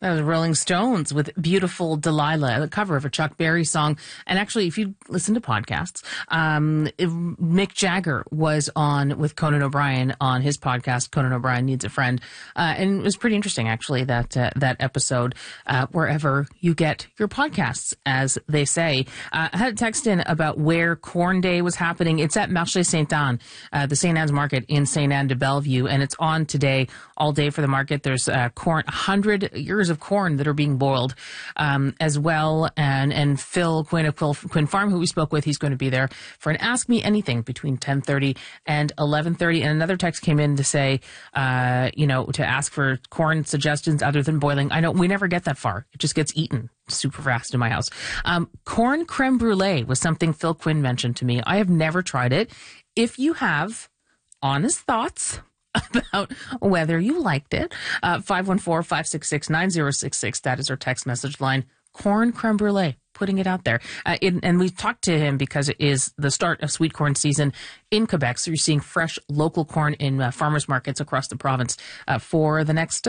That was Rolling Stones with Beautiful Delilah, the cover of a Chuck Berry song. And actually, if you listen to podcasts, Mick Jagger was on with Conan O'Brien on his podcast, Conan O'Brien Needs a Friend. And it was pretty interesting, actually, that episode, wherever you get your podcasts, as they say. I had a text in about where Corn Day was happening. It's at Marché Sainte-Anne, the St. Anne's Market in St. Anne de Bellevue, and it's on today, all day for the market. There's corn, 100 years of corn that are being boiled as well. And Phil Quinn of Quinn Farm, who we spoke with, he's going to be there for an Ask Me Anything between 10:30 and 11:30. And another text came in to say, to ask for corn suggestions other than boiling. I know we never get that far. It just gets eaten super fast in my house. Corn creme brulee was something Phil Quinn mentioned to me. I have never tried it. If you have honest thoughts about whether you liked it, 514-566-9066. That is our text message line. Corn creme brulee, putting it out there. And we talked to him because it is the start of sweet corn season in Quebec. So you're seeing fresh local corn in farmers markets across the province for the next